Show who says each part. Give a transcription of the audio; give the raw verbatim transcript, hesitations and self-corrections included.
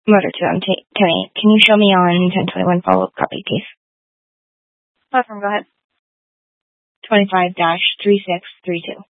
Speaker 1: Motor two, I'm t- Tony. Can you show me on ten twenty-one follow-up copy, please?
Speaker 2: Platform, go ahead.
Speaker 1: twenty-five dash three six three two.